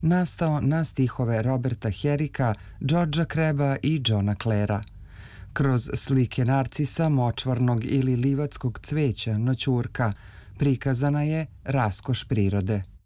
nastao na stihove Roberta Herricka, Georgea Crabba i Johna Clarea. Kroz slike narcisa, močvarnog ili livatskog cveća, noćurka, prikazana je raskoš prirode.